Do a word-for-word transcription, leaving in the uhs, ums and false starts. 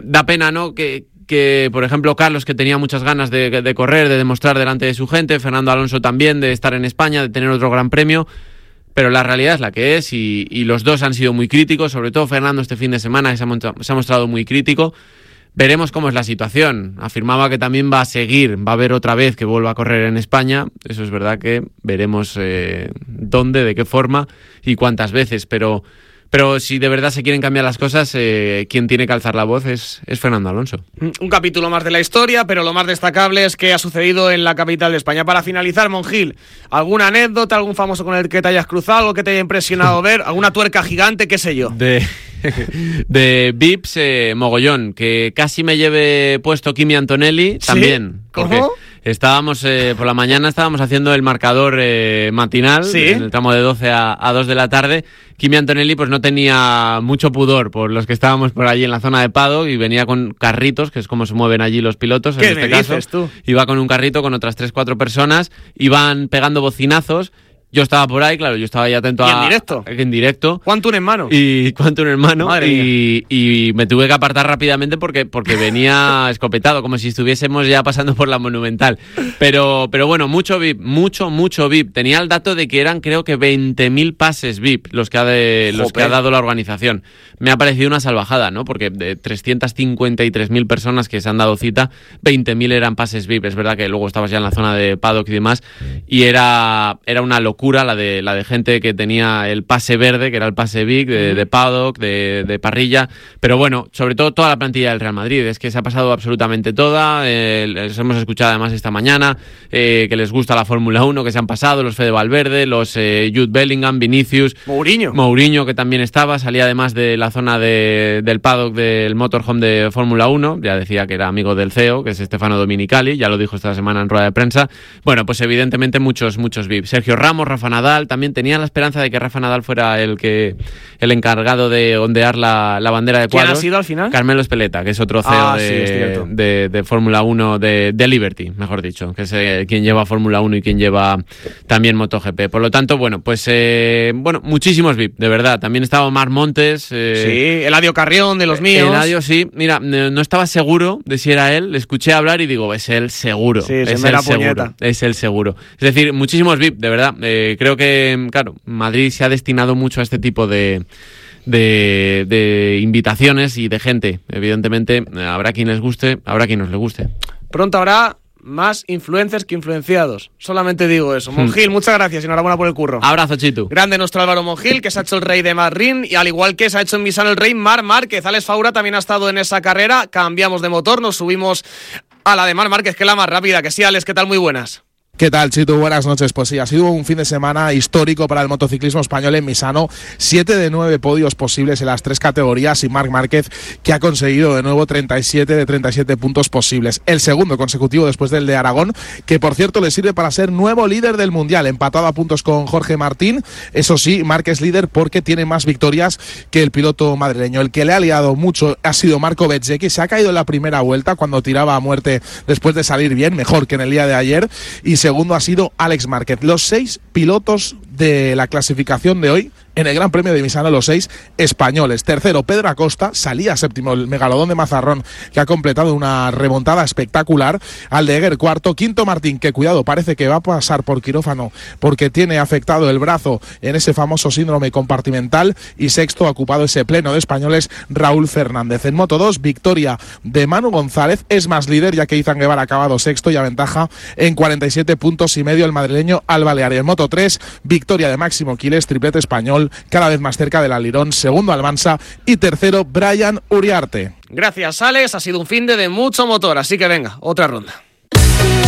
da pena, ¿no?, que... que, por ejemplo, Carlos, que tenía muchas ganas de, de correr, de demostrar delante de su gente, Fernando Alonso también, de estar en España, de tener otro gran premio, pero la realidad es la que es y, y los dos han sido muy críticos, sobre todo Fernando este fin de semana se ha, se ha mostrado muy crítico. Veremos cómo es la situación. Afirmaba que también va a seguir, va a haber otra vez que vuelva a correr en España. Eso es verdad que veremos eh, dónde, de qué forma y cuántas veces, pero... Pero si de verdad se quieren cambiar las cosas, eh, quien tiene que alzar la voz es, es Fernando Alonso. Un capítulo más de la historia, pero lo más destacable es que ha sucedido en la capital de España. Para finalizar, Monjil, ¿alguna anécdota, algún famoso con el que te hayas cruzado, algo que te haya impresionado ver, alguna tuerca gigante, qué sé yo? De, de V I Ps, eh, mogollón, que casi me lleve puesto Kimi Antonelli, también. ¿Sí? ¿Cómo? Estábamos, eh, por la mañana estábamos haciendo el marcador eh, matinal, ¿sí?, en el tramo de doce a dos de la tarde. Kimi Antonelli pues no tenía mucho pudor por los que estábamos por allí en la zona de paddock y venía con carritos, que es como se mueven allí los pilotos. ¿Qué en este me caso, dices tú? Iba con un carrito con otras tres, cuatro personas, iban pegando bocinazos. Yo estaba por ahí, claro, yo estaba ahí atento ¿Y a... en directo? En directo. Quantum en mano. Y Quantum en mano. Madre y, y me tuve que apartar rápidamente porque, porque venía escopetado, como si estuviésemos ya pasando por la Monumental. Pero, pero bueno, mucho V I P, mucho, mucho V I P. Tenía el dato de que eran, creo que veinte mil pases V I P los que ha, de, los que ha dado la organización. Me ha parecido una salvajada, ¿no? Porque de trescientas cincuenta y tres mil personas que se han dado cita, veinte mil eran pases V I P. Es verdad que luego estabas ya en la zona de paddock y demás, y era, era una locura la de, la de gente que tenía el pase verde, que era el pase V I P, de, de paddock, de, de parrilla, pero bueno, sobre todo toda la plantilla del Real Madrid, es que se ha pasado absolutamente toda, eh, les hemos escuchado además esta mañana, eh, que les gusta la Fórmula uno, que se han pasado, los Fede Valverde, los eh, Jude Bellingham, Vinicius, Mourinho. Mourinho, que también estaba, salía además de la zona de, del paddock del motorhome de Fórmula uno, ya decía que era amigo del C E O, que es Stefano Domenicali, ya lo dijo esta semana en rueda de prensa. Bueno, pues evidentemente muchos, muchos V I P. Sergio Ramos, Rafa Nadal, también tenía la esperanza de que Rafa Nadal fuera el que el encargado de ondear la, la bandera de cuadros. ¿Quién ha sido al final? Carmelo Espeleta, que es otro C E O ah, de, sí, es de, de Fórmula uno, de, de Liberty, mejor dicho, que es eh, quien lleva Fórmula uno y quien lleva también MotoGP. Por lo tanto, bueno, pues eh, bueno, muchísimos V I P, de verdad. También estaba Omar Montes. Sí, Eh, Eladio Carrión, de los míos. Eladio, sí. Mira, no estaba seguro de si era él, le escuché hablar y digo, es él seguro. Sí, es se él la seguro. puñeta. Es él seguro. Es decir, muchísimos V I P, de verdad. Eh, creo que, claro, Madrid se ha destinado mucho a este tipo de... De, de invitaciones y de gente. Evidentemente, habrá quien les guste, habrá quien no les guste. Pronto habrá más influencers que influenciados. Solamente digo eso. Monjil, muchas gracias y enhorabuena por el curro. Abrazo, Chitu. Grande nuestro Álvaro Monjil, que se ha hecho el rey de Marrín, y al igual que se ha hecho en Misano el rey Marc Márquez. Alex Faura también ha estado en esa carrera. Cambiamos de motor, nos subimos a la de Marc Márquez, que es la más rápida. Que sí, Alex, ¿qué tal? Muy buenas. ¿Qué tal, Chitu? Buenas noches. Pues sí, ha sido un fin de semana histórico para el motociclismo español en Misano. Siete de nueve podios posibles en las tres categorías y Marc Márquez, que ha conseguido de nuevo treinta y siete de treinta y siete puntos posibles. El segundo consecutivo después del de Aragón, que por cierto le sirve para ser nuevo líder del Mundial, empatado a puntos con Jorge Martín. Eso sí, Marc es líder porque tiene más victorias que el piloto madrileño. El que le ha liado mucho ha sido Marco Bezzecchi. Se ha caído en la primera vuelta cuando tiraba a muerte después de salir bien, mejor que en el día de ayer. Y segundo ha sido Alex Márquez. Los seis pilotos de la clasificación de hoy en el Gran Premio de Misano, los seis españoles. Tercero, Pedro Acosta, salía séptimo el megalodón de Mazarrón, que ha completado una remontada espectacular. Aldeguer, cuarto. Quinto, Martín, que cuidado, parece que va a pasar por quirófano porque tiene afectado el brazo en ese famoso síndrome compartimental. Y sexto, ha ocupado ese pleno de españoles, Raúl Fernández. En Moto dos, victoria de Manu González, es más líder ya que Izan Guevara ha acabado sexto y aventaja en cuarenta y siete puntos y medio el madrileño al Balear. Y en Moto tres, victoria de Máximo Quiles, triplete español, cada vez más cerca del Alirón. Segundo, Almansa, y tercero, Brian Uriarte. Gracias, Alex. Ha sido un fin de, de mucho motor, así que venga, otra ronda.